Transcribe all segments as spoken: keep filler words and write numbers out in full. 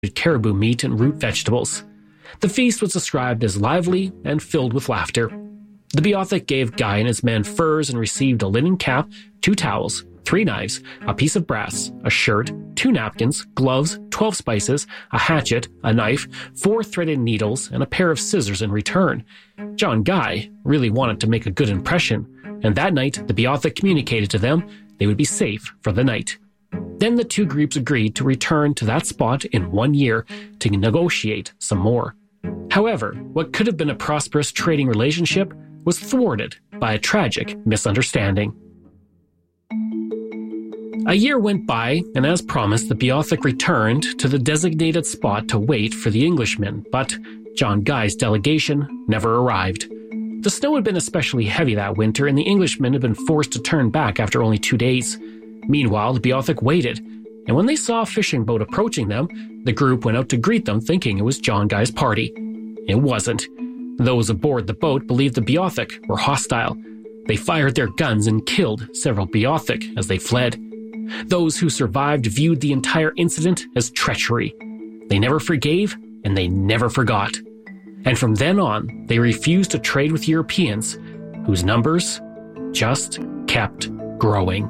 caribou meat and root vegetables. The feast was described as lively and filled with laughter. The Beothuk gave Guy and his men furs and received a linen cap, two towels, three knives, a piece of brass, a shirt, two napkins, gloves, twelve spices, a hatchet, a knife, four threaded needles, and a pair of scissors in return. John Guy really wanted to make a good impression, and that night the Beothuk communicated to them they would be safe for the night. Then the two groups agreed to return to that spot in one year to negotiate some more. However, what could have been a prosperous trading relationship was thwarted by a tragic misunderstanding. A year went by, and as promised, the Beothuk returned to the designated spot to wait for the Englishmen, but John Guy's delegation never arrived. The snow had been especially heavy that winter, and the Englishmen had been forced to turn back after only two days. Meanwhile, the Beothuk waited, and when they saw a fishing boat approaching them, the group went out to greet them thinking it was John Guy's party. It wasn't. Those aboard the boat believed the Beothuk were hostile. They fired their guns and killed several Beothuk as they fled. Those who survived viewed the entire incident as treachery. They never forgave, and they never forgot. And from then on, they refused to trade with Europeans, whose numbers just kept growing.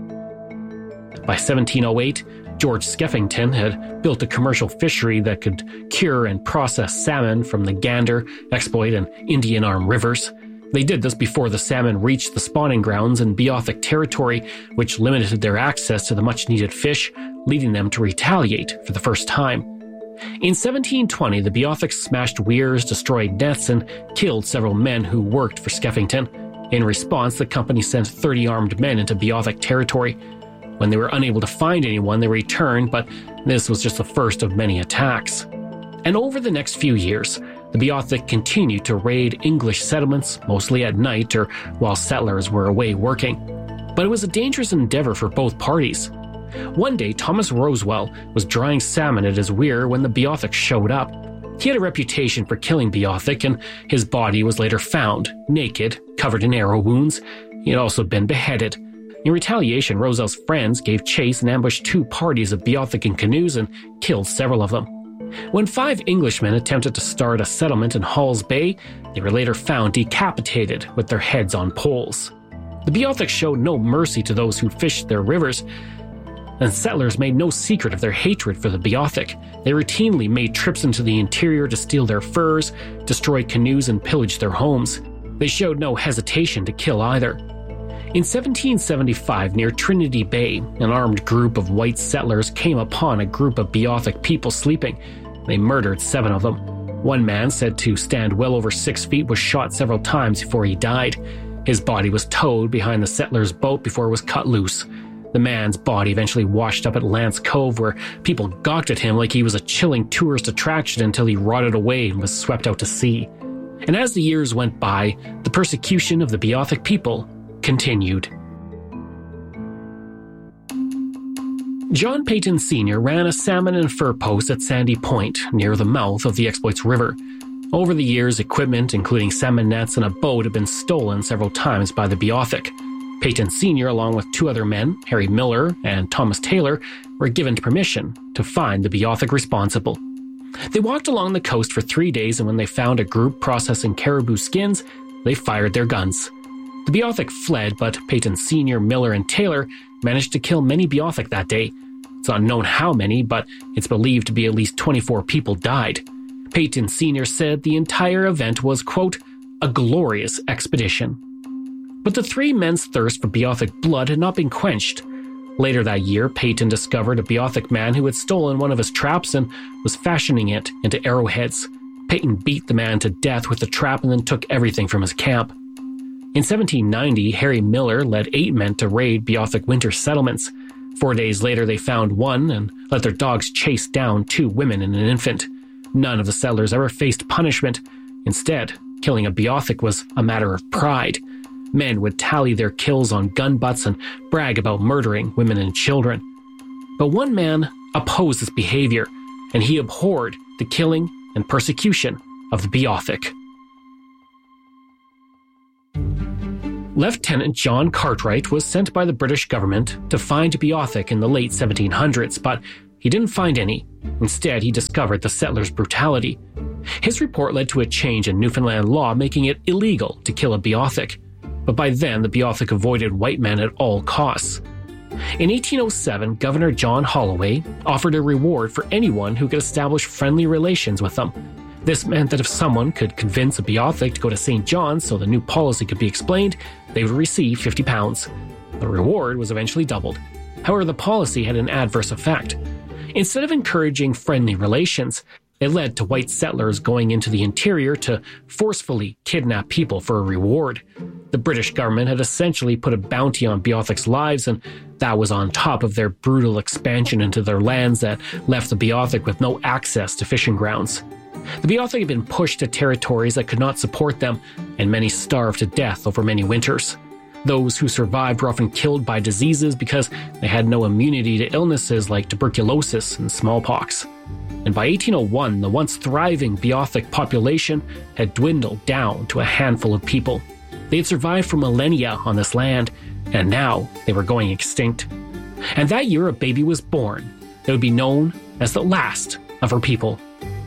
By seventeen oh eight, George Skeffington had built a commercial fishery that could cure and process salmon from the Gander, Exploit, and Indian Arm rivers. They did this before the salmon reached the spawning grounds in Beothuk territory, which limited their access to the much-needed fish, leading them to retaliate for the first time. In seventeen twenty, the Beothuk smashed weirs, destroyed nets, and killed several men who worked for Skeffington. In response, the company sent thirty armed men into Beothuk territory. When they were unable to find anyone, they returned, but this was just the first of many attacks. And over the next few years, the Beothuk continued to raid English settlements, mostly at night or while settlers were away working. But it was a dangerous endeavor for both parties. One day, Thomas Rosewell was drying salmon at his weir when the Beothuk showed up. He had a reputation for killing Beothuk, and his body was later found, naked, covered in arrow wounds. He had also been beheaded. In retaliation, Rosewell's friends gave chase and ambushed two parties of Beothuk in canoes and killed several of them. When five Englishmen attempted to start a settlement in Halls Bay, they were later found decapitated with their heads on poles. The Beothuk showed no mercy to those who fished their rivers, and settlers made no secret of their hatred for the Beothuk. They routinely made trips into the interior to steal their furs, destroy canoes, and pillage their homes. They showed no hesitation to kill either. In seventeen seventy-five, near Trinity Bay, an armed group of white settlers came upon a group of Beothuk people sleeping. They murdered seven of them. One man, said to stand well over six feet, was shot several times before he died. His body was towed behind the settlers' boat before it was cut loose. The man's body eventually washed up at Lance Cove, where people gawked at him like he was a chilling tourist attraction until he rotted away and was swept out to sea. And as the years went by, the persecution of the Beothuk people continued. John Peyton Senior ran a salmon and fur post at Sandy Point, near the mouth of the Exploits River. Over the years, equipment, including salmon nets and a boat, had been stolen several times by the Beothuk. Peyton Senior, along with two other men, Harry Miller and Thomas Taylor, were given permission to find the Beothuk responsible. They walked along the coast for three days, and when they found a group processing caribou skins, they fired their guns. The Beothuk fled, but Peyton Senior, Miller, and Taylor managed to kill many Beothuk that day. It's unknown how many, but it's believed to be at least twenty-four people died. Peyton Senior said the entire event was, quote, a glorious expedition. But the three men's thirst for Beothuk blood had not been quenched. Later that year, Peyton discovered a Beothuk man who had stolen one of his traps and was fashioning it into arrowheads. Peyton beat the man to death with the trap and then took everything from his camp. In seventeen ninety, Harry Miller led eight men to raid Beothuk winter settlements. Four days later, they found one and let their dogs chase down two women and an infant. None of the settlers ever faced punishment. Instead, killing a Beothuk was a matter of pride. Men would tally their kills on gun butts and brag about murdering women and children. But one man opposed this behavior, and he abhorred the killing and persecution of the Beothuk. Lieutenant John Cartwright was sent by the British government to find Beothuk in the late seventeen hundreds, but He didn't find any. Instead, he discovered the settlers' brutality. His report led to a change in Newfoundland law making it illegal to kill a Beothuk. But by then, the Beothuk avoided white men at all costs. In eighteen oh seven, Governor John Holloway offered a reward for anyone who could establish friendly relations with them. This meant that if someone could convince a Beothuk to go to Saint John's so the new policy could be explained, they would receive fifty pounds. The reward was eventually doubled. However, the policy had an adverse effect. Instead of encouraging friendly relations, it led to white settlers going into the interior to forcefully kidnap people for a reward. The British government had essentially put a bounty on Beothuk's lives, and that was on top of their brutal expansion into their lands that left the Beothuk with no access to fishing grounds. The Beothuk had been pushed to territories that could not support them, and many starved to death over many winters. Those who survived were often killed by diseases because they had no immunity to illnesses like tuberculosis and smallpox. And by eighteen oh one, the once thriving Beothuk population had dwindled down to a handful of people. They had survived for millennia on this land, and now they were going extinct. And that year a baby was born that would be known as the last of her people.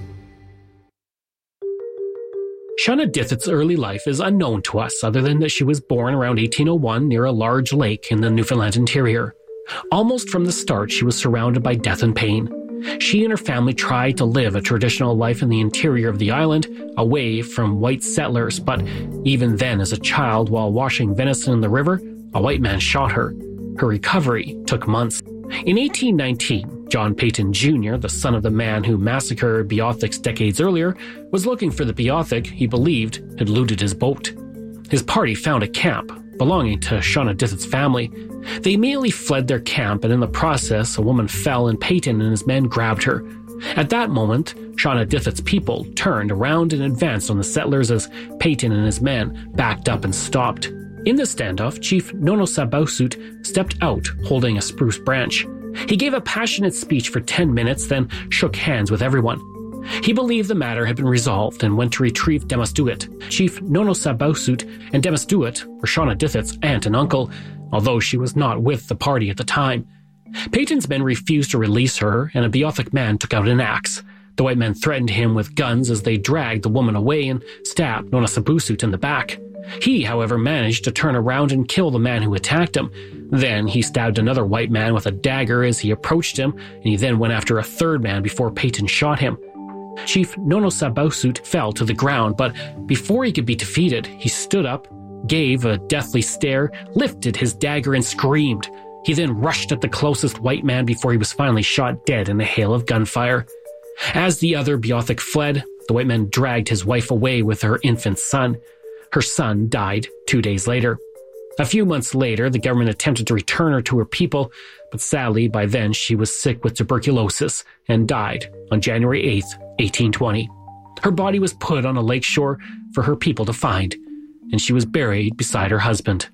Shonadithit's early life is unknown to us, other than that she was born around eighteen oh one near a large lake in the Newfoundland interior. Almost from the start, she was surrounded by death and pain. She and her family tried to live a traditional life in the interior of the island, away from white settlers, but even then, as a child, while washing venison in the river, a white man shot her. Her recovery took months. In eighteen nineteen, John Peyton Junior, the son of the man who massacred Beothuks decades earlier, was looking for the Beothuk he believed had looted his boat. His party found a camp belonging to Shonadithit's family. They immediately fled their camp, and in the process, a woman fell and Peyton and his men grabbed her. At that moment, Shonadithit's people turned around and advanced on the settlers as Peyton and his men backed up and stopped. In the standoff, Chief Nonosabausut stepped out holding a spruce branch. He gave a passionate speech for ten minutes, then shook hands with everyone. He believed the matter had been resolved and went to retrieve Demasduit. Chief Nonosabausut and Demasduit were Shonadithit's aunt and uncle, although she was not with the party at the time. Peyton's men refused to release her, and a Beothuk man took out an axe. The white men threatened him with guns as they dragged the woman away and stabbed Nonosabausut in the back. He, however, managed to turn around and kill the man who attacked him. Then he stabbed another white man with a dagger as he approached him, and he then went after a third man before Peyton shot him. Chief Nonosabausut fell to the ground, but before he could be defeated, he stood up, gave a deathly stare, lifted his dagger and screamed. He then rushed at the closest white man before he was finally shot dead in a hail of gunfire. As the other Beothuk fled, the white men dragged his wife away with her infant son. Her son died two days later. A few months later, the government attempted to return her to her people, but sadly, by then she was sick with tuberculosis and died on January eighth, eighteen twenty. Her body was put on a lakeshore for her people to find, and she was buried beside her husband.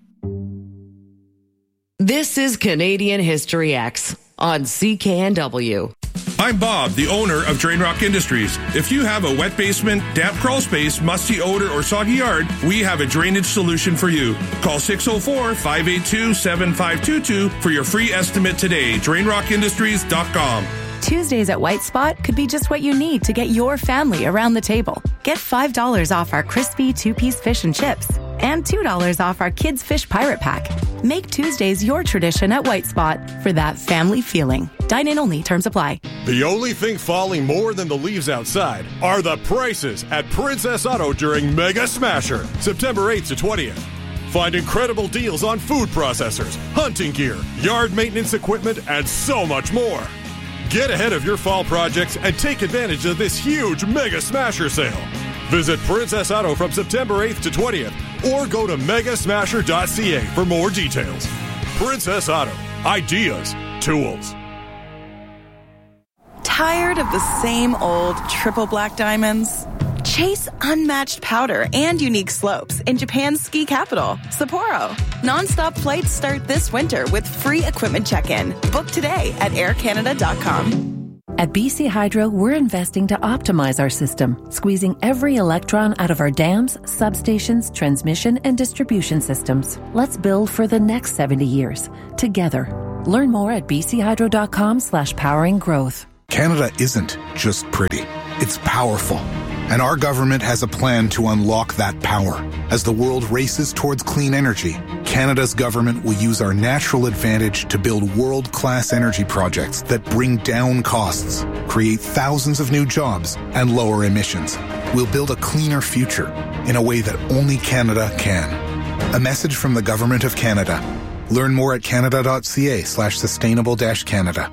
This is Canadian History X on C K N W. I'm Bob, the owner of Drain Rock Industries. If you have a wet basement, damp crawl space, musty odor, or soggy yard, we have a drainage solution for you. Call six oh four, five eight two, seven five two two for your free estimate today. drain rock industries dot com. Tuesdays at White Spot could be just what you need to get your family around the table. Get five dollars off our crispy two-piece fish and chips and two dollars off our Kids Fish Pirate Pack. Make Tuesdays your tradition at White Spot for that family feeling. Dine-in only. Terms apply. The only thing falling more than the leaves outside are the prices at Princess Auto during Mega Smasher, September eighth to twentieth. Find incredible deals on food processors, hunting gear, yard maintenance equipment, and so much more. Get ahead of your fall projects and take advantage of this huge Mega Smasher sale. Visit Princess Auto from September eighth to twentieth or go to mega smasher dot c a for more details. Princess Auto. Ideas. Tools. Tired of the same old triple black diamonds? Chase unmatched powder and unique slopes in Japan's ski capital, Sapporo. Non-stop flights start this winter with free equipment check-in. Book today at air canada dot com. At B C Hydro, we're investing to optimize our system, squeezing every electron out of our dams, substations, transmission, and distribution systems. Let's build for the next seventy years, together. Learn more at bchydro.com slash powering growth. Canada isn't just pretty, it's powerful. And our government has a plan to unlock that power. As the world races towards clean energy, Canada's government will use our natural advantage to build world-class energy projects that bring down costs, create thousands of new jobs, and lower emissions. We'll build a cleaner future in a way that only Canada can. A message from the Government of Canada. Learn more at canada.ca slash sustainable dash Canada.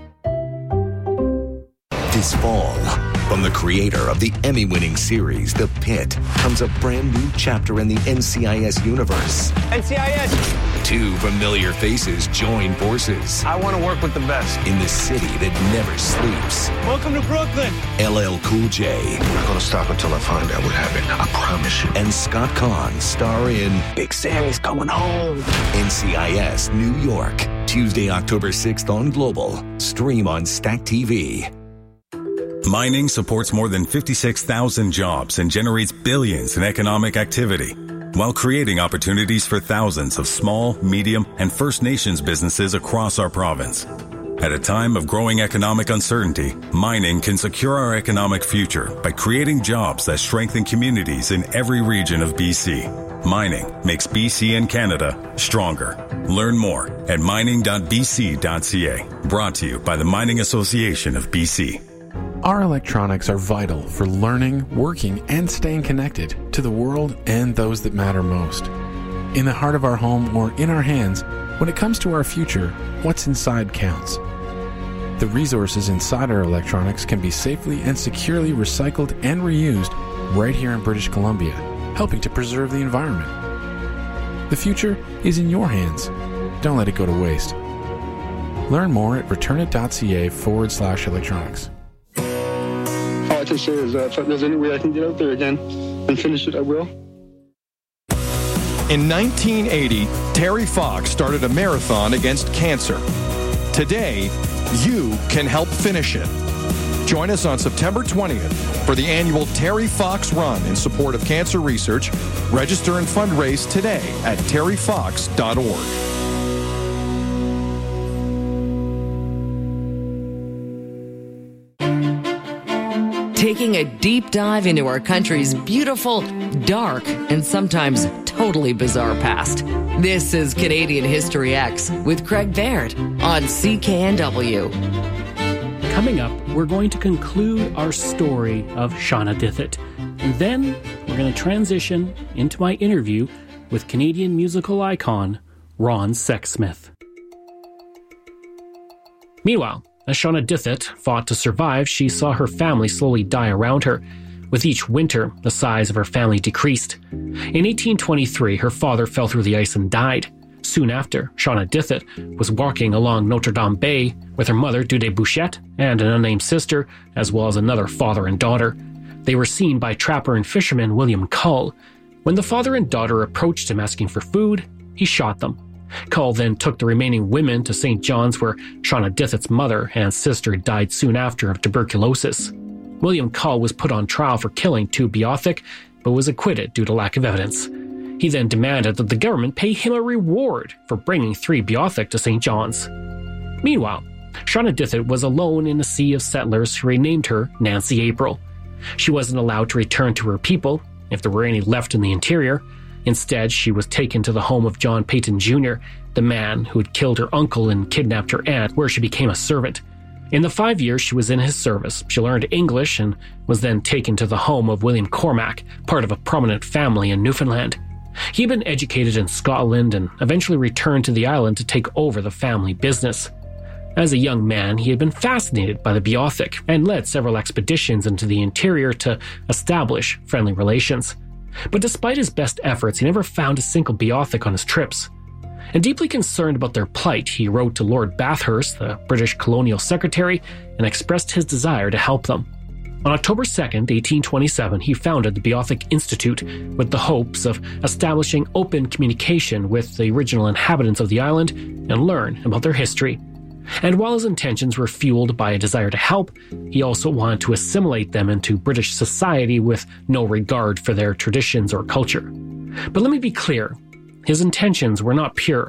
This fall, from the creator of the Emmy-winning series The Pit, comes a brand new chapter in the N C I S universe. N C I S! Two familiar faces join forces. I want to work with the best. In the city that never sleeps. Welcome to Brooklyn! L L Cool J. I'm not going to stop until I find out what happened. I promise you. And Scott Conn star in Big Sammy's Coming Home. N C I S New York. Tuesday, October sixth on Global. Stream on Stack T V. Mining supports more than fifty-six thousand jobs and generates billions in economic activity, while creating opportunities for thousands of small, medium, and First Nations businesses across our province. At a time of growing economic uncertainty, mining can secure our economic future by creating jobs that strengthen communities in every region of B C. Mining makes B C and Canada stronger. Learn more at mining dot b c dot c a. Brought to you by the Mining Association of B C. Our electronics are vital for learning, working, and staying connected to the world and those that matter most. In the heart of our home or in our hands, when it comes to our future, what's inside counts. The resources inside our electronics can be safely and securely recycled and reused right here in British Columbia, helping to preserve the environment. The future is in your hands. Don't let it go to waste. Learn more at return-it.ca forward slash electronics. All I can say is that if there's any way I can get out there again and finish it, I will. In nineteen eighty, Terry Fox started a marathon against cancer. Today, you can help finish it. Join us on September twentieth for the annual Terry Fox Run in support of cancer research. Register and fundraise today at terry fox dot org. Taking a deep dive into our country's beautiful, dark, and sometimes totally bizarre past. This is Canadian History X with Craig Baird on C K N W. Coming up, we're going to conclude our story of Shauna Dithit. And then we're going to transition into my interview with Canadian musical icon Ron Sexsmith. Meanwhile, as Shauna Dithit fought to survive, she saw her family slowly die around her. With each winter, the size of her family decreased. In eighteen twenty-three, her father fell through the ice and died. Soon after, Shauna Dithit was walking along Notre Dame Bay with her mother, Dude Bouchette, and an unnamed sister, as well as another father and daughter. They were seen by trapper and fisherman William Cull. When the father and daughter approached him asking for food, he shot them. Cull then took the remaining women to Saint John's, where Shauna Dithit's mother and sister died soon after of tuberculosis. William Cull was put on trial for killing two Beothuk, but was acquitted due to lack of evidence. He then demanded that the government pay him a reward for bringing three Beothuk to Saint John's. Meanwhile, Shauna Dithit was alone in a sea of settlers who renamed her Nancy April. She wasn't allowed to return to her people, if there were any left in the interior. Instead, she was taken to the home of John Payton Junior, the man who had killed her uncle and kidnapped her aunt, where she became a servant. In the five years she was in his service, she learned English and was then taken to the home of William Cormack, part of a prominent family in Newfoundland. He had been educated in Scotland and eventually returned to the island to take over the family business. As a young man, he had been fascinated by the Beothuk and led several expeditions into the interior to establish friendly relations. But despite his best efforts, he never found a single Beothuk on his trips. And deeply concerned about their plight, he wrote to Lord Bathurst, the British colonial secretary, and expressed his desire to help them. On October second, eighteen twenty-seven, he founded the Beothuk Institute with the hopes of establishing open communication with the original inhabitants of the island and learn about their history. And while his intentions were fueled by a desire to help, he also wanted to assimilate them into British society with no regard for their traditions or culture. But let me be clear, his intentions were not pure.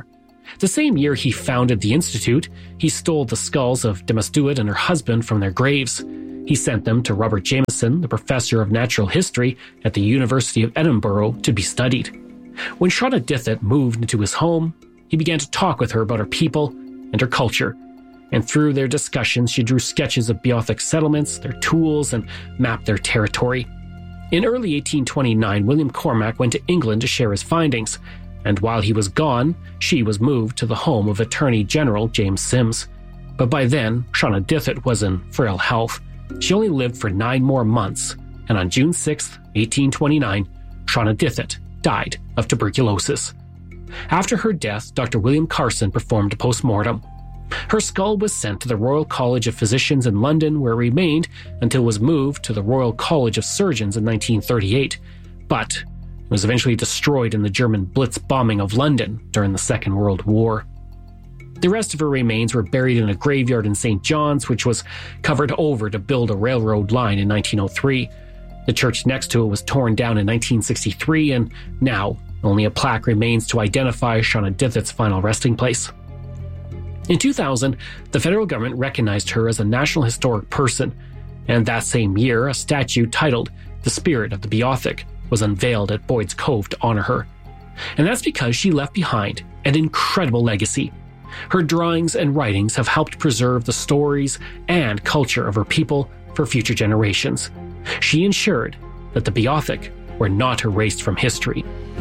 The same year he founded the Institute, he stole the skulls of Demasduwit and her husband from their graves. He sent them to Robert Jameson, the professor of natural history at the University of Edinburgh, to be studied. When Shauna Dithit moved into his home, he began to talk with her about her people and her culture. And through their discussions, she drew sketches of Beothuk settlements, their tools, and mapped their territory. In early eighteen twenty-nine, William Cormac went to England to share his findings, and while he was gone, she was moved to the home of Attorney General James Sims. But by then, Shauna Dithit was in frail health. She only lived for nine more months, and on June sixth, eighteen twenty-nine, Shauna Dithit died of tuberculosis. After her death, Doctor William Carson performed a post-mortem. Her skull was sent to the Royal College of Physicians in London, where it remained until it was moved to the Royal College of Surgeons in nineteen thirty-eight, but it was eventually destroyed in the German Blitz bombing of London during the Second World War. The rest of her remains were buried in a graveyard in Saint John's, which was covered over to build a railroad line in nineteen oh three. The church next to it was torn down in nineteen sixty-three, and now only a plaque remains to identify Shauna Dithit's final resting place. In two thousand, the federal government recognized her as a National Historic Person, and that same year, a statue titled The Spirit of the Beothuk was unveiled at Boyd's Cove to honor her. And that's because she left behind an incredible legacy. Her drawings and writings have helped preserve the stories and culture of her people for future generations. She ensured that the Beothuk were not erased from history.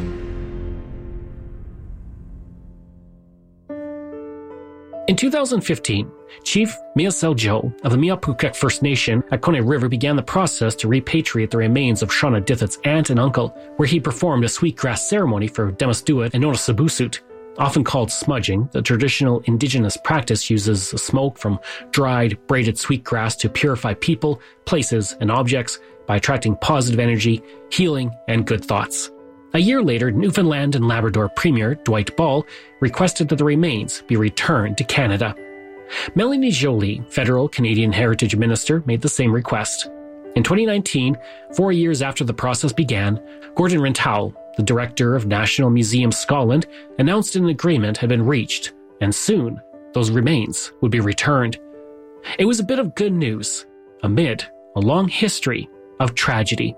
In two thousand fifteen, Chief Miasel Joe of the Miapukek First Nation at Kone River began the process to repatriate the remains of Shauna Dithit's aunt and uncle, where he performed a sweetgrass ceremony for Demasduwit and Nonosabusut. Often called smudging, the traditional indigenous practice uses smoke from dried, braided sweetgrass to purify people, places, and objects by attracting positive energy, healing, and good thoughts. A year later, Newfoundland and Labrador Premier Dwight Ball requested that the remains be returned to Canada. Melanie Joly, federal Canadian Heritage Minister, made the same request. In twenty nineteen, four years after the process began, Gordon Rintoul, the director of National Museums Scotland, announced an agreement had been reached, and soon those remains would be returned. It was a bit of good news amid a long history of tragedy.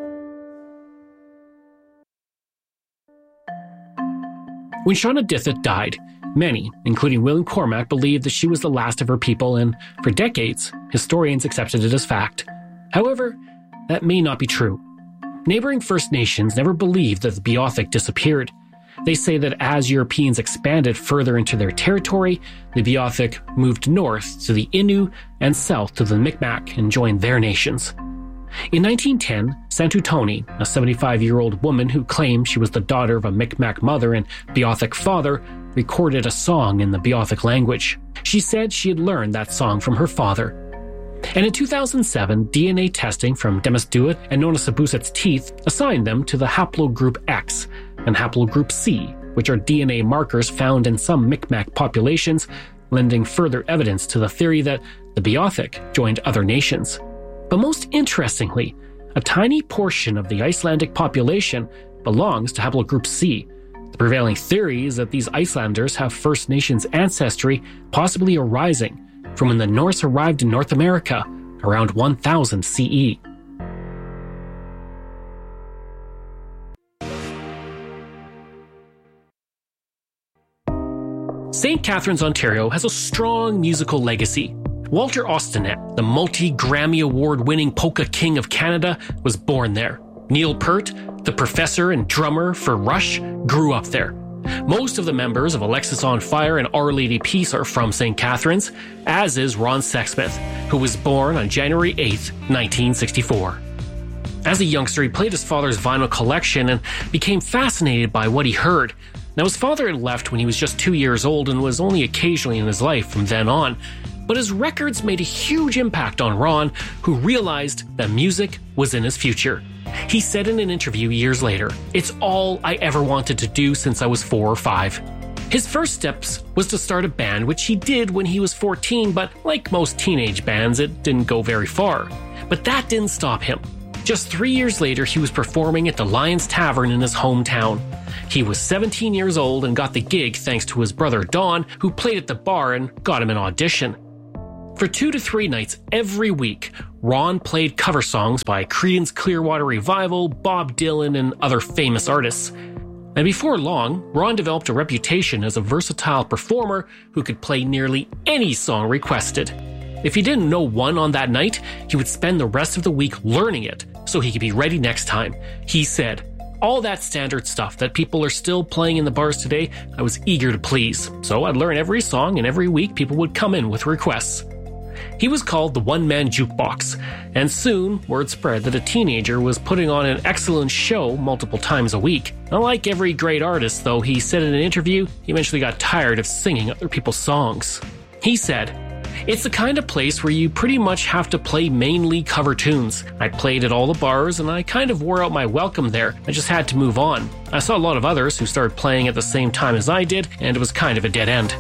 When Shauna Dithit died, many, including William Cormac, believed that she was the last of her people, and for decades, historians accepted it as fact. However, that may not be true. Neighboring First Nations never believed that the Beothuk disappeared. They say that as Europeans expanded further into their territory, the Beothuk moved north to the Innu and south to the Micmac and joined their nations. In nineteen ten, Santu Tony, a seventy-five-year-old woman who claimed she was the daughter of a Micmac mother and Beothuk father, recorded a song in the Beothuk language. She said she had learned that song from her father. And in two thousand seven, D N A testing from Demasduwit and Nonosabusut's teeth assigned them to the haplogroup X and haplogroup C, which are D N A markers found in some Micmac populations, lending further evidence to the theory that the Beothuk joined other nations. But most interestingly, a tiny portion of the Icelandic population belongs to haplogroup C. The prevailing theory is that these Icelanders have First Nations ancestry, possibly arising from when the Norse arrived in North America around one thousand C E. Saint Catharines, Ontario has a strong musical legacy. Walter Ostanet, the multi-Grammy Award-winning polka king of Canada, was born there. Neil Peart, the professor and drummer for Rush, grew up there. Most of the members of Alexis on Fire and Our Lady Peace are from Saint Catharines, as is Ron Sexsmith, who was born on January eighth, nineteen sixty-four. As a youngster, he played his father's vinyl collection and became fascinated by what he heard. Now, his father had left when he was just two years old and was only occasionally in his life from then on. But his records made a huge impact on Ron, who realized that music was in his future. He said in an interview years later, "It's all I ever wanted to do since I was four or five." His first steps was to start a band, which he did when he was fourteen, but like most teenage bands, it didn't go very far. But that didn't stop him. Just three years later, he was performing at the Lions Tavern in his hometown. He was seventeen years old and got the gig thanks to his brother Don, who played at the bar and got him an audition. For two to three nights every week, Ron played cover songs by Creedence Clearwater Revival, Bob Dylan, and other famous artists. And before long, Ron developed a reputation as a versatile performer who could play nearly any song requested. If he didn't know one on that night, he would spend the rest of the week learning it so he could be ready next time. He said, "All that standard stuff that people are still playing in the bars today, I was eager to please. So I'd learn every song, and every week people would come in with requests." He was called the one-man jukebox, and soon word spread that a teenager was putting on an excellent show multiple times a week. Unlike every great artist, though, he said in an interview he eventually got tired of singing other people's songs. He said, "It's the kind of place where you pretty much have to play mainly cover tunes. I played at all the bars and I kind of wore out my welcome there. I just had to move on. I saw a lot of others who started playing at the same time as I did, and it was kind of a dead end."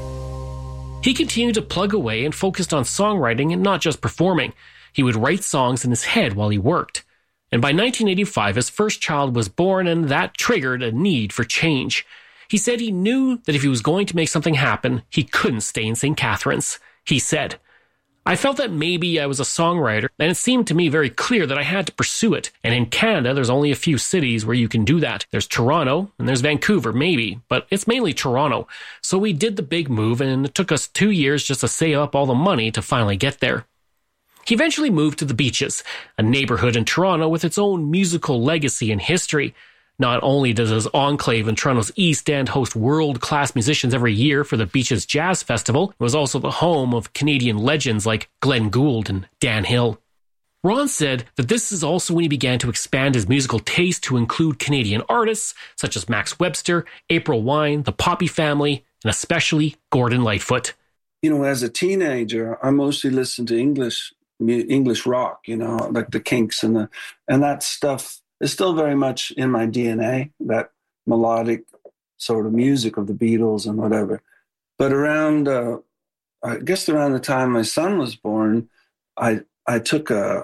He continued to plug away and focused on songwriting and not just performing. He would write songs in his head while he worked. And by nineteen eighty-five, his first child was born, and that triggered a need for change. He said he knew that if he was going to make something happen, he couldn't stay in Saint Catharines. He said, "I felt that maybe I was a songwriter, and it seemed to me very clear that I had to pursue it. And in Canada, there's only a few cities where you can do that. There's Toronto, and there's Vancouver, maybe, but it's mainly Toronto. So we did the big move, and it took us two years just to save up all the money to finally get there." He eventually moved to the Beaches, a neighborhood in Toronto with its own musical legacy and history. Not only does his enclave in Toronto's East End host world-class musicians every year for the Beaches Jazz Festival, it was also the home of Canadian legends like Glenn Gould and Dan Hill. Ron said that this is also when he began to expand his musical taste to include Canadian artists such as Max Webster, April Wine, the Poppy Family, and especially Gordon Lightfoot. You know, as a teenager, I mostly listened to English English rock, you know, like the Kinks and the and that stuff. It's still very much in my D N A, that melodic sort of music of the Beatles and whatever. But around, uh, I guess around the time my son was born, I I took a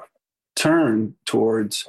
turn towards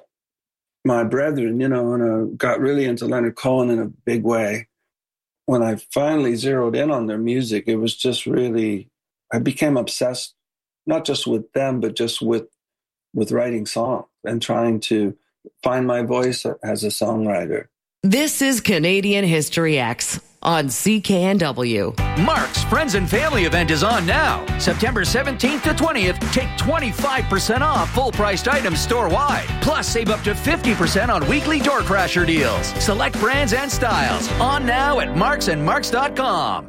my brethren, you know, and I got really into Leonard Cohen in a big way. When I finally zeroed in on their music, it was just really, I became obsessed, not just with them, but just with with writing songs and trying to find my voice as a songwriter. This is Canadian History X on C K N W. Mark's Friends and Family event is on now. September seventeenth to twentieth, take twenty-five percent off full-priced items store-wide. Plus, save up to fifty percent on weekly door crasher deals. Select brands and styles. On now at marks and marks dot com.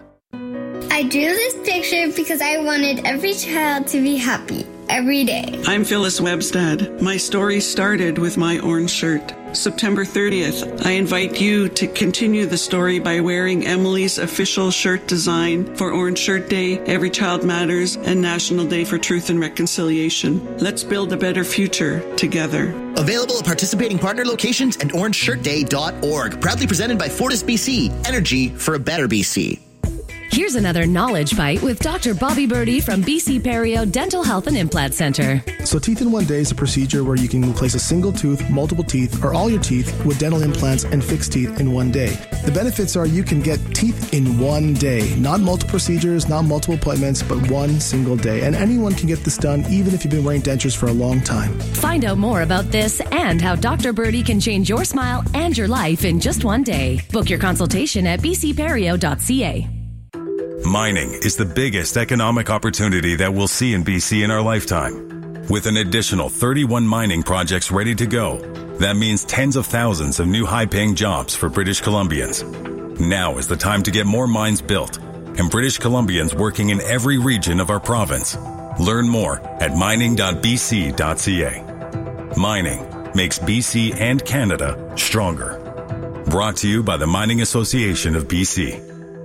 I drew this picture because I wanted every child to be happy every day. I'm Phyllis Webstad. My story started with my orange shirt. September thirtieth, I invite you to continue the story by wearing Emily's official shirt design for Orange Shirt Day, Every Child Matters, and National Day for Truth and Reconciliation. Let's build a better future together. Available at participating partner locations and orange shirt day dot org. Proudly presented by Fortis B C. Energy for a better B C. Here's another knowledge bite with Doctor Bobby Birdie from B C Perio Dental Health and Implant Center. So Teeth in One Day is a procedure where you can replace a single tooth, multiple teeth, or all your teeth with dental implants and fixed teeth in one day. The benefits are you can get teeth in one day. Not multiple procedures, not multiple appointments, but one single day. And anyone can get this done even if you've been wearing dentures for a long time. Find out more about this and how Doctor Birdie can change your smile and your life in just one day. Book your consultation at b c perio dot c a. Mining is the biggest economic opportunity that we'll see in B C in our lifetime. With an additional thirty-one mining projects ready to go, that means tens of thousands of new high-paying jobs for British Columbians. Now is the time to get more mines built, and British Columbians working in every region of our province. Learn more at mining dot b c dot c a. Mining makes B C and Canada stronger. Brought to you by the Mining Association of B C.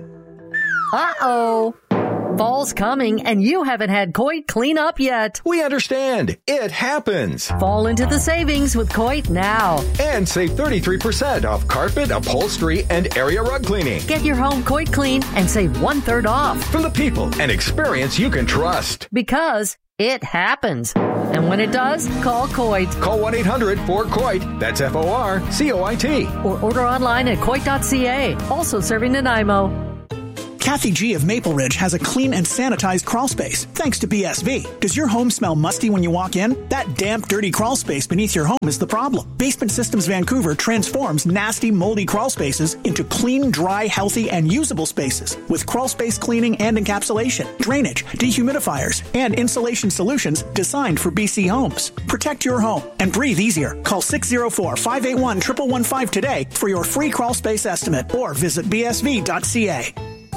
Uh-oh. Fall's coming, and you haven't had Coit clean up yet. We understand. It happens. Fall into the savings with Coit now. And save thirty-three percent off carpet, upholstery, and area rug cleaning. Get your home Coit clean and save one-third off. From the people and experience you can trust. Because it happens. And when it does, call Coit. Call one eight hundred four C O I T. That's F O R C O I T. Or order online at coit dot c a. Also serving Nanaimo. Kathy G of Maple Ridge has a clean and sanitized crawl space, thanks to B S V. Does your home smell musty when you walk in? That damp, dirty crawl space beneath your home is the problem. Basement Systems Vancouver transforms nasty, moldy crawl spaces into clean, dry, healthy, and usable spaces with crawl space cleaning and encapsulation, drainage, dehumidifiers, and insulation solutions designed for B C homes. Protect your home and breathe easier. Call six oh four, five eight one, one one one five today for your free crawl space estimate or visit b s v dot c a.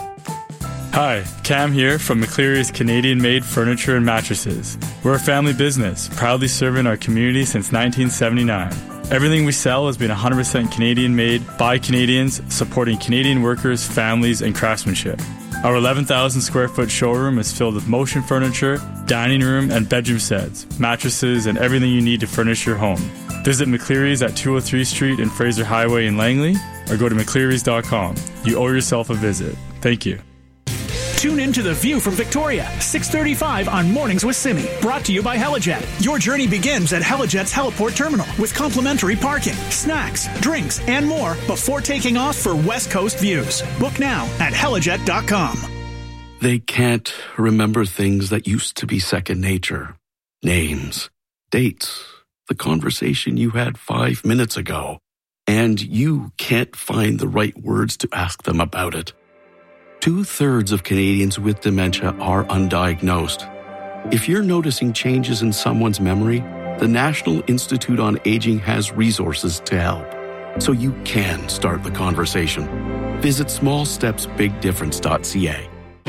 Hi, Cam here from McCleary's Canadian-made furniture and mattresses. We're a family business, proudly serving our community since nineteen seventy-nine. Everything we sell has been one hundred percent Canadian-made by Canadians, supporting Canadian workers, families, and craftsmanship. Our eleven thousand square foot showroom is filled with motion furniture, dining room, and bedroom sets, mattresses, and everything you need to furnish your home. Visit McCleary's at two oh three Street and Fraser Highway in Langley, or go to mcclearys dot com. You owe yourself a visit. Thank you. Tune in to The View from Victoria, six thirty-five on Mornings with Simi. Brought to you by Helijet. Your journey begins at Helijet's Heliport Terminal with complimentary parking, snacks, drinks, and more before taking off for West Coast views. Book now at helijet dot com. They can't remember things that used to be second nature. Names, dates, the conversation you had five minutes ago. And you can't find the right words to ask them about it. Two-thirds of Canadians with dementia are undiagnosed. If you're noticing changes in someone's memory, the National Institute on Aging has resources to help, so you can start the conversation. Visit small steps big difference dot c a.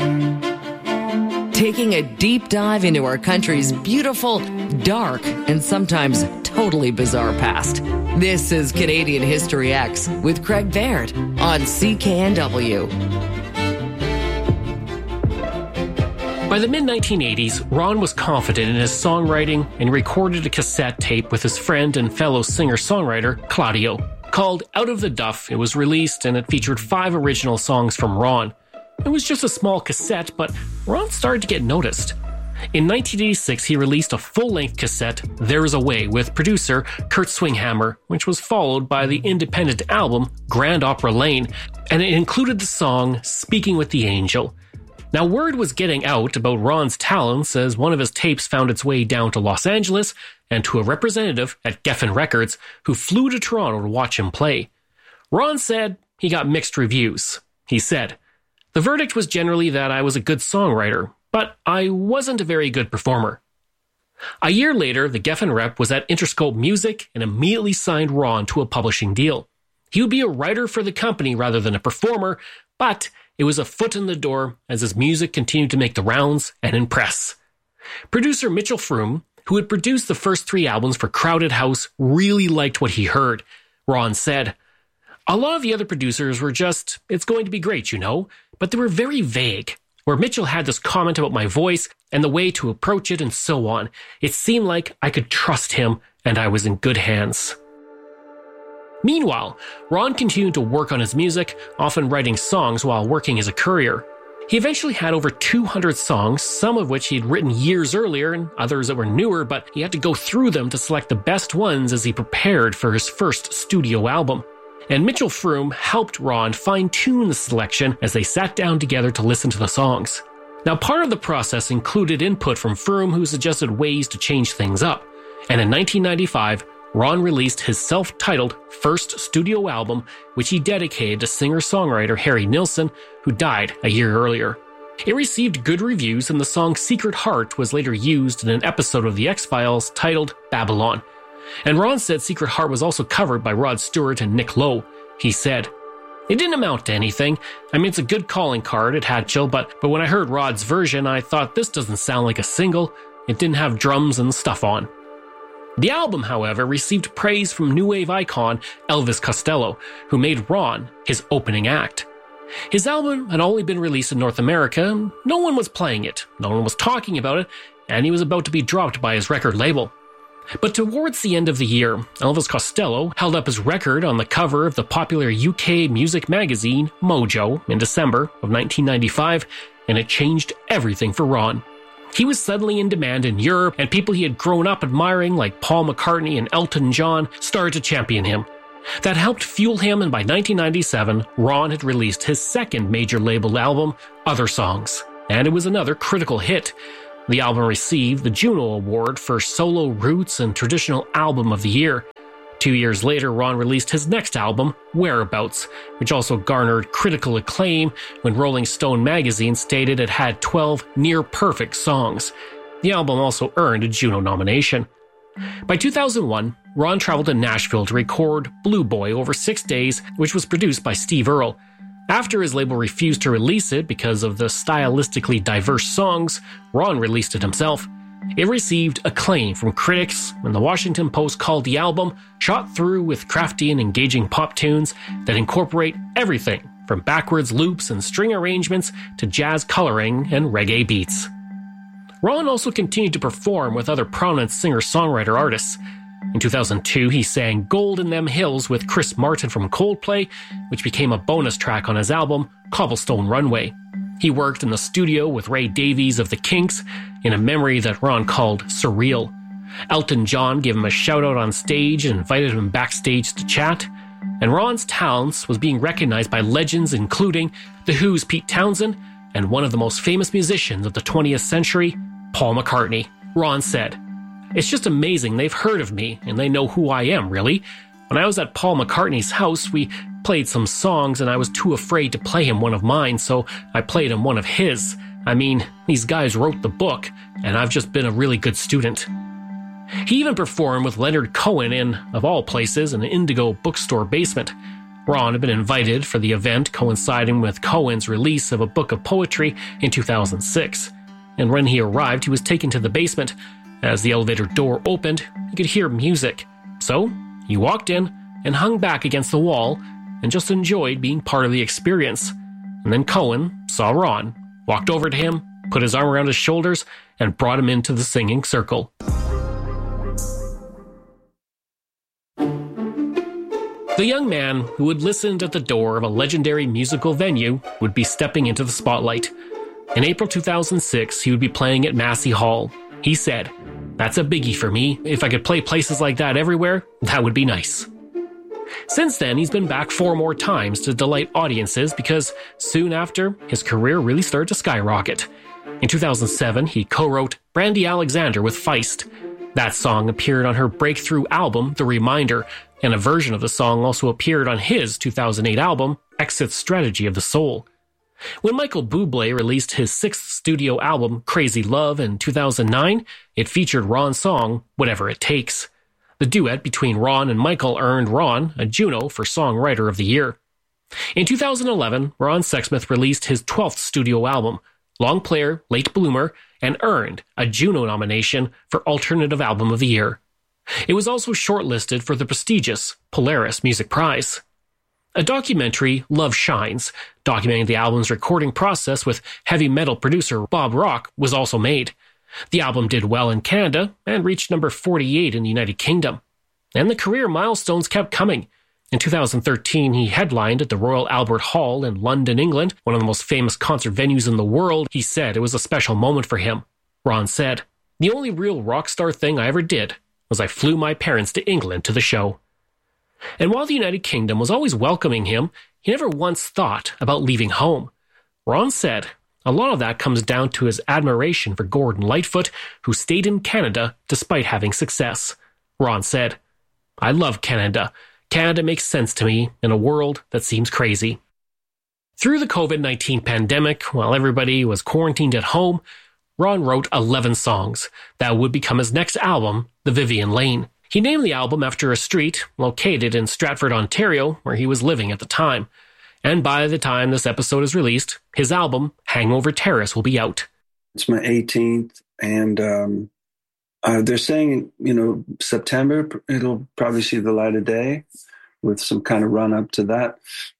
Taking a deep dive into our country's beautiful, dark, and sometimes totally bizarre past. This is Canadian History X with Craig Baird on C K N W. By the mid nineteen eighties, Ron was confident in his songwriting and recorded a cassette tape with his friend and fellow singer-songwriter Claudio. Called Out of the Duff, it was released and it featured five original songs from Ron. It was just a small cassette, but Ron started to get noticed. In nineteen eighty-six, he released a full-length cassette, There Is a Way, with producer Kurt Swinghammer, which was followed by the independent album Grand Opera Lane, and it included the song Speaking with the Angel. Now, word was getting out about Ron's talents as one of his tapes found its way down to Los Angeles and to a representative at Geffen Records who flew to Toronto to watch him play. Ron said he got mixed reviews. He said, "The verdict was generally that I was a good songwriter, but I wasn't a very good performer." A year later, the Geffen rep was at Interscope Music and immediately signed Ron to a publishing deal. He would be a writer for the company rather than a performer, but it was a foot in the door as his music continued to make the rounds and impress. Producer Mitchell Froom, who had produced the first three albums for Crowded House, really liked what he heard. Ron said, "A lot of the other producers were just, it's going to be great, you know, but they were very vague. Where Mitchell had this comment about my voice and the way to approach it and so on, it seemed like I could trust him and I was in good hands." Meanwhile, Ron continued to work on his music, often writing songs while working as a courier. He eventually had over two hundred songs, some of which he had written years earlier and others that were newer, but he had to go through them to select the best ones as he prepared for his first studio album. And Mitchell Froom helped Ron fine-tune the selection as they sat down together to listen to the songs. Now, part of the process included input from Froom, who suggested ways to change things up. And in nineteen ninety-five, Ron released his self-titled first studio album, which he dedicated to singer-songwriter Harry Nilsson, who died a year earlier. It received good reviews, and the song Secret Heart was later used in an episode of The X-Files titled Babylon. And Ron said Secret Heart was also covered by Rod Stewart and Nick Lowe. He said, "It didn't amount to anything. I mean, it's a good calling card at Hatchill, but, but when I heard Rod's version, I thought this doesn't sound like a single. It didn't have drums and stuff on." The album, however, received praise from new wave icon Elvis Costello, who made Ron his opening act. His album had only been released in North America, no one was playing it, no one was talking about it, and he was about to be dropped by his record label. But towards the end of the year, Elvis Costello held up his record on the cover of the popular U K music magazine Mojo in December of nineteen ninety-five, and it changed everything for Ron. He was suddenly in demand in Europe, and people he had grown up admiring, like Paul McCartney and Elton John, started to champion him. That helped fuel him, and by nineteen ninety-seven, Ron had released his second major label album, Other Songs, and it was another critical hit. The album received the Juno Award for Solo Roots and Traditional Album of the Year. Two years later, Ron released his next album, Whereabouts, which also garnered critical acclaim when Rolling Stone magazine stated it had twelve near-perfect songs. The album also earned a Juno nomination. By two thousand one, Ron traveled to Nashville to record Blue Boy over six days, which was produced by Steve Earle. After his label refused to release it because of the stylistically diverse songs, Ron released it himself. It received acclaim from critics, and the Washington Post called the album shot through with crafty and engaging pop tunes that incorporate everything from backwards loops and string arrangements to jazz coloring and reggae beats. Ron also continued to perform with other prominent singer-songwriter artists. In two thousand two, he sang Gold in Them Hills with Chris Martin from Coldplay, which became a bonus track on his album, Cobblestone Runway. He worked in the studio with Ray Davies of the Kinks in a memory that Ron called Surreal. Elton John gave him a shout-out on stage and invited him backstage to chat. And Ron's talents was being recognized by legends including The Who's Pete Townsend and one of the most famous musicians of the twentieth century, Paul McCartney. Ron said, "It's just amazing they've heard of me, and they know who I am, really. When I was at Paul McCartney's house, we played some songs, and I was too afraid to play him one of mine, so I played him one of his. I mean, these guys wrote the book, and I've just been a really good student." He even performed with Leonard Cohen in, of all places, an Indigo bookstore basement. Ron had been invited for the event coinciding with Cohen's release of a book of poetry in two thousand six. And when he arrived, he was taken to the basement. As the elevator door opened, he could hear music. So, he walked in and hung back against the wall and just enjoyed being part of the experience. And then Cohen saw Ron, walked over to him, put his arm around his shoulders, and brought him into the singing circle. The young man who had listened at the door of a legendary musical venue would be stepping into the spotlight. In April two thousand six, he would be playing at Massey Hall. He said, "That's a biggie for me. If I could play places like that everywhere, that would be nice." Since then, he's been back four more times to delight audiences because soon after, his career really started to skyrocket. In two thousand seven, he co-wrote Brandy Alexander with Feist. That song appeared on her breakthrough album, The Reminder, and a version of the song also appeared on his two thousand eight album, Exit Strategy of the Soul. When Michael Bublé released his sixth studio album, Crazy Love, in two thousand nine, it featured Ron's song, Whatever It Takes. The duet between Ron and Michael earned Ron a Juno for Songwriter of the Year. In two thousand eleven, Ron Sexsmith released his twelfth studio album, Long Player, Late Bloomer, and earned a Juno nomination for Alternative Album of the Year. It was also shortlisted for the prestigious Polaris Music Prize. A documentary, Love Shines, documenting the album's recording process with heavy metal producer Bob Rock, was also made. The album did well in Canada and reached number forty-eight in the United Kingdom. And the career milestones kept coming. In two thousand thirteen, he headlined at the Royal Albert Hall in London, England, one of the most famous concert venues in the world. He said it was a special moment for him. Ron said, "The only real rock star thing I ever did was I flew my parents to England to the show." And while the United Kingdom was always welcoming him, he never once thought about leaving home. Ron said a lot of that comes down to his admiration for Gordon Lightfoot, who stayed in Canada despite having success. Ron said, "I love Canada. Canada makes sense to me in a world that seems crazy." Through the covid nineteen pandemic, while everybody was quarantined at home, Ron wrote eleven songs that would become his next album, The Vivian Lane. He named the album after a street located in Stratford, Ontario, where he was living at the time. And by the time this episode is released, his album, Hangover Terrace, will be out. It's my eighteenth, and um, uh, they're saying, you know, September, it'll probably see the light of day with some kind of run-up to that.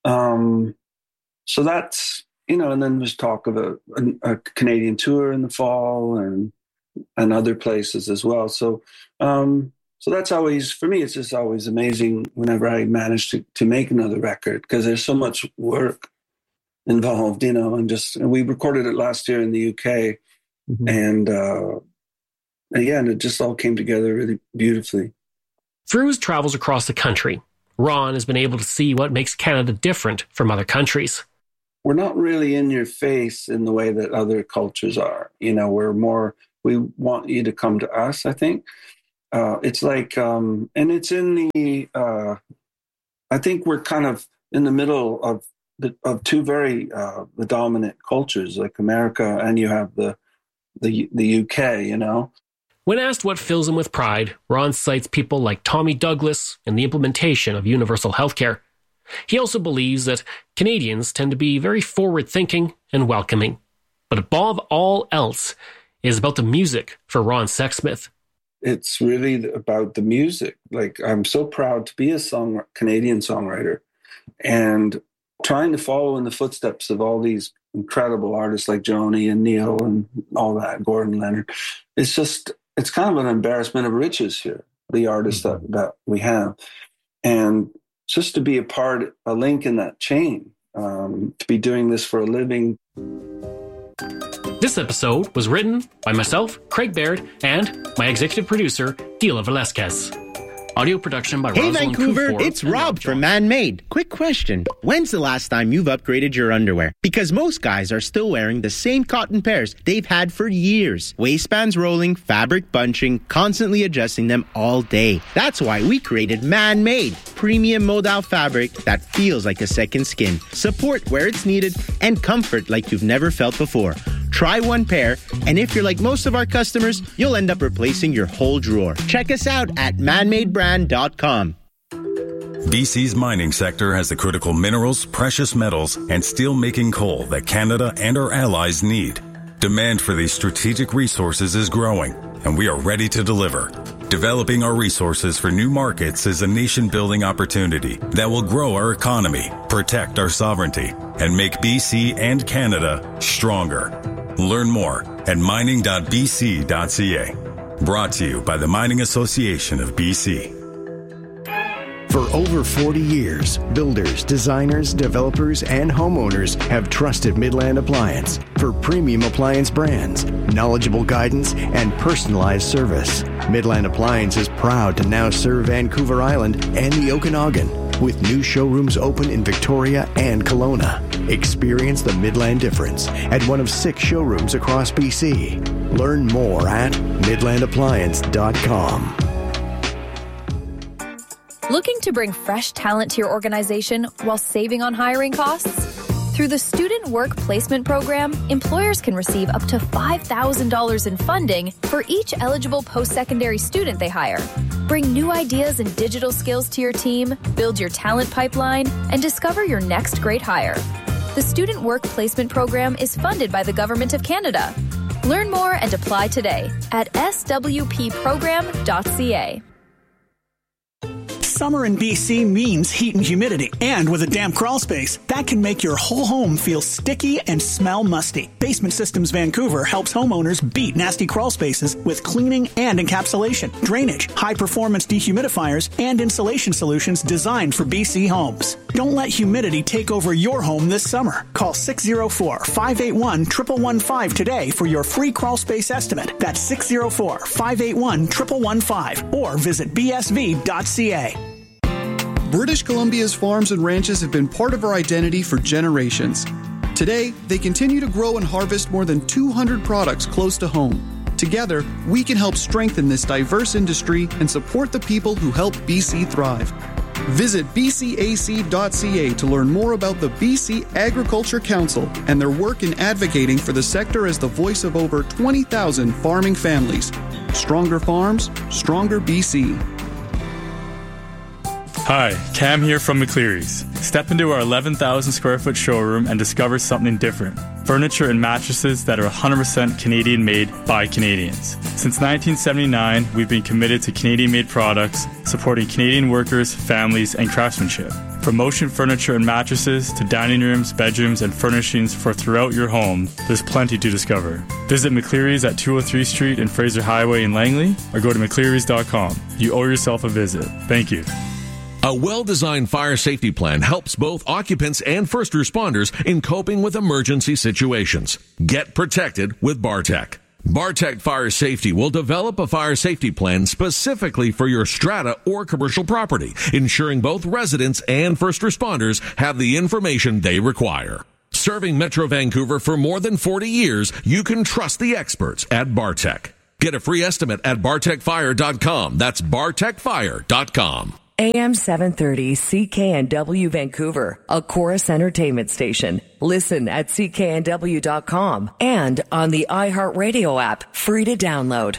Um, so that's, you know, and then there's talk of a, a, a Canadian tour in the fall and and other places as well. So um, so that's always, for me, it's just always amazing whenever I manage to, to make another record, because there's so much work involved, you know, and just, and we recorded it last year in the U K, Mm-hmm. And, uh, again, it just all came together really beautifully. Through his travels across the country, Ron has been able to see what makes Canada different from other countries. We're not really in your face in the way that other cultures are. You know, we're more, we want you to come to us, I think. Uh, it's like, um, and it's in the, uh, I think we're kind of in the middle of the, of two very uh, the dominant cultures, like America, and you have the, the the U K, you know. When asked what fills him with pride, Ron cites people like Tommy Douglas and the implementation of universal healthcare. He also believes that Canadians tend to be very forward-thinking and welcoming. But above all else is about the music for Ron Sexsmith. It's really about the music. Like, I'm so proud to be a song Canadian songwriter and trying to follow in the footsteps of all these incredible artists like Joni and Neil and all that, Gordon Leonard. It's just, it's kind of an embarrassment of riches here, the artists that, that we have. And just to be a part, a link in that chain, um, to be doing this for a living. This episode was written by myself, Craig Baird, and my executive producer, Dila Velasquez. Audio production by Hey Rosalind Vancouver, Kufor it's Rob from Man-Made. Quick question. When's the last time you've upgraded your underwear? Because most guys are still wearing the same cotton pairs they've had for years. Waistbands rolling, fabric bunching, constantly adjusting them all day. That's why we created Man-Made, premium modal fabric that feels like a second skin. Support where it's needed and comfort like you've never felt before. Try one pair, and if you're like most of our customers, you'll end up replacing your whole drawer. Check us out at man made brand dot com. B C's mining sector has the critical minerals, precious metals, and steel-making coal that Canada and our allies need. Demand for these strategic resources is growing, and we are ready to deliver. Developing our resources for new markets is a nation-building opportunity that will grow our economy, protect our sovereignty, and make B C and Canada stronger. Learn more at mining dot b c dot c a. Brought to you by the Mining Association of B C. For over forty years, builders, designers, developers, and homeowners have trusted Midland Appliance for premium appliance brands, knowledgeable guidance, and personalized service. Midland Appliance is proud to now serve Vancouver Island and the Okanagan, with new showrooms open in Victoria and Kelowna. Experience the Midland difference at one of six showrooms across B C. Learn more at midland appliance dot com. Looking to bring fresh talent to your organization while saving on hiring costs? Through the Student Work Placement Program, employers can receive up to five thousand dollars in funding for each eligible post-secondary student they hire. Bring new ideas and digital skills to your team, build your talent pipeline, and discover your next great hire. The Student Work Placement Program is funded by the Government of Canada. Learn more and apply today at s w p program dot c a. Summer in B C means heat and humidity, and with a damp crawl space, that can make your whole home feel sticky and smell musty. Basement Systems Vancouver helps homeowners beat nasty crawl spaces with cleaning and encapsulation, drainage, high-performance dehumidifiers, and insulation solutions designed for B C homes. Don't let humidity take over your home this summer. Call six oh four, five eight one, one one one five today for your free crawl space estimate. That's six oh four, five eight one, one one one five, or visit b s v dot c a. British Columbia's farms and ranches have been part of our identity for generations. Today, they continue to grow and harvest more than two hundred products close to home. Together, we can help strengthen this diverse industry and support the people who help B C thrive. Visit b c a c dot c a to learn more about the B C Agriculture Council and their work in advocating for the sector as the voice of over twenty thousand farming families. Stronger farms, stronger B C. Hi, Cam here from McCleary's. Step into our eleven thousand square foot showroom and discover something different. Furniture and mattresses that are one hundred percent Canadian made by Canadians. Since nineteen seventy-nine, we've been committed to Canadian made products, supporting Canadian workers, families, and craftsmanship. From motion furniture and mattresses to dining rooms, bedrooms, and furnishings for throughout your home, there's plenty to discover. Visit McCleary's at two oh three Street and Fraser Highway in Langley, or go to mcclearys dot com. You owe yourself a visit. Thank you. A well-designed fire safety plan helps both occupants and first responders in coping with emergency situations. Get protected with BARTEC. Bartech Fire Safety will develop a fire safety plan specifically for your strata or commercial property, ensuring both residents and first responders have the information they require. Serving Metro Vancouver for more than forty years, you can trust the experts at Bartech. Get a free estimate at bartech fire dot com. That's bartech fire dot com. A M seven thirty C K N W Vancouver, a Chorus Entertainment station. Listen at C K N W dot com and on the iHeartRadio app, free to download.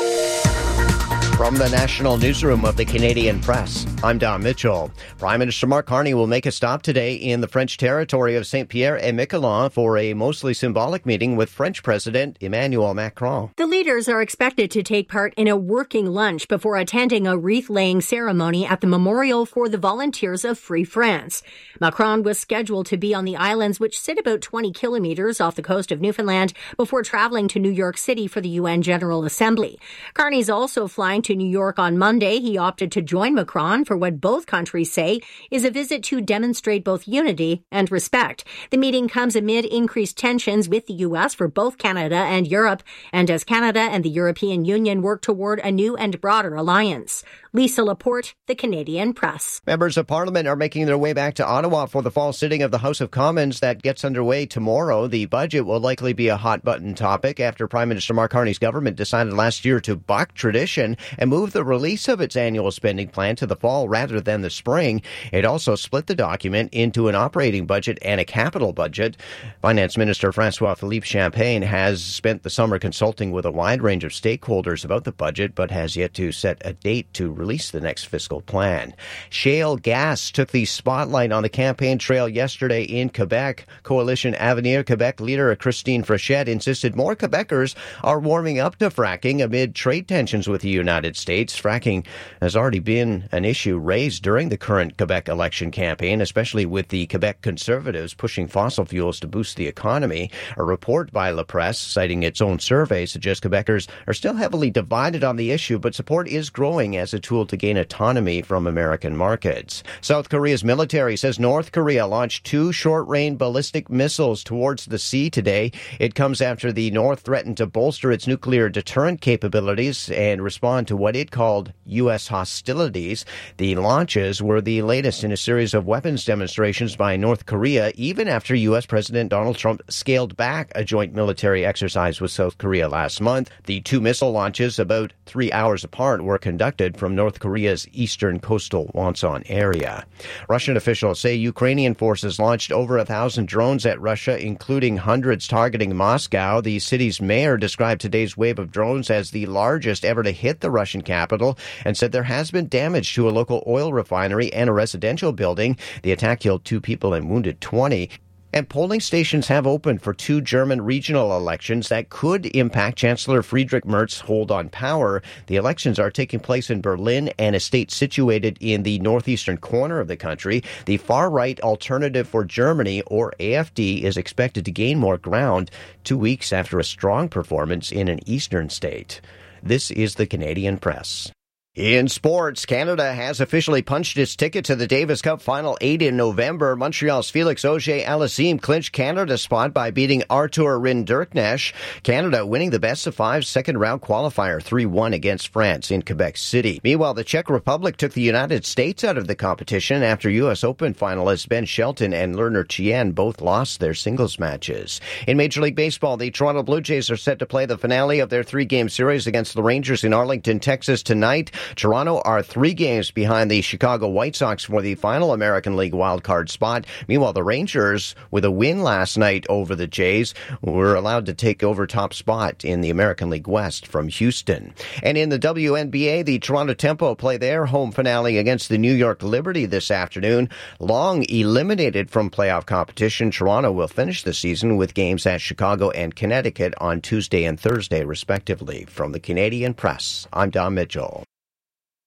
From the National Newsroom of the Canadian Press, I'm Don Mitchell. Prime Minister Mark Carney will make a stop today in the French territory of Saint-Pierre-et-Miquelon for a mostly symbolic meeting with French President Emmanuel Macron. The leaders are expected to take part in a working lunch before attending a wreath-laying ceremony at the Memorial for the Volunteers of Free France. Macron was scheduled to be on the islands, which sit about twenty kilometers off the coast of Newfoundland, before traveling to New York City for the U N General Assembly. Carney's also flying to New York on Monday. He opted to join Macron for what both countries say is a visit to demonstrate both unity and respect. The meeting comes amid increased tensions with the U S for both Canada and Europe, and as Canada and the European Union work toward a new and broader alliance. Lisa Laporte, The Canadian Press. Members of Parliament are making their way back to Ottawa for the fall sitting of the House of Commons that gets underway tomorrow. The budget will likely be a hot-button topic after Prime Minister Mark Carney's government decided last year to buck tradition and move the release of its annual spending plan to the fall rather than the spring. It also split the document into an operating budget and a capital budget. Finance Minister François-Philippe Champagne has spent the summer consulting with a wide range of stakeholders about the budget, but has yet to set a date to release the next fiscal plan. Shale gas took the spotlight on the campaign trail yesterday in Quebec. Coalition Avenir Quebec leader Christine Frechette insisted more Quebecers are warming up to fracking amid trade tensions with the United States. Fracking has already been an issue raised during the current Quebec election campaign, especially with the Quebec Conservatives pushing fossil fuels to boost the economy. A report by La Presse, citing its own survey, suggests Quebecers are still heavily divided on the issue, but support is growing as a tool to gain autonomy from American markets. South Korea's military says North Korea launched two short-range ballistic missiles towards the sea today. It comes after the North threatened to bolster its nuclear deterrent capabilities and respond to what it called U S hostilities. The launches were the latest in a series of weapons demonstrations by North Korea, even after U S President Donald Trump scaled back a joint military exercise with South Korea last month. The two missile launches, about three hours apart, were conducted from North Korea's eastern coastal Wonsan area. Russian officials say Ukrainian forces launched over a thousand drones at Russia, including hundreds targeting Moscow. The city's mayor described today's wave of drones as the largest ever to hit the Russian capital and said there has been damage to a local oil refinery and a residential building. The attack killed two people and wounded twenty. And polling stations have opened for two German regional elections that could impact Chancellor Friedrich Merz's hold on power. The elections are taking place in Berlin and a state situated in the northeastern corner of the country. The far-right Alternative for Germany, or A F D, is expected to gain more ground two weeks after a strong performance in an eastern state. This is the Canadian Press. In sports, Canada has officially punched its ticket to the Davis Cup Final Eight in November. Montreal's Felix Auger-Aliassime clinched Canada's spot by beating Arthur Rinderknecht. Canada winning the best-of-five second-round qualifier three one against France in Quebec City. Meanwhile, the Czech Republic took the United States out of the competition after U S Open finalists Ben Shelton and Lerner Chien both lost their singles matches. In Major League Baseball, the Toronto Blue Jays are set to play the finale of their three-game series against the Rangers in Arlington, Texas tonight. Toronto are three games behind the Chicago White Sox for the final American League wildcard spot. Meanwhile, the Rangers, with a win last night over the Jays, were allowed to take over top spot in the American League West from Houston. And in the W N B A, the Toronto Tempo play their home finale against the New York Liberty this afternoon. Long eliminated from playoff competition, Toronto will finish the season with games at Chicago and Connecticut on Tuesday and Thursday, respectively. From the Canadian Press, I'm Don Mitchell.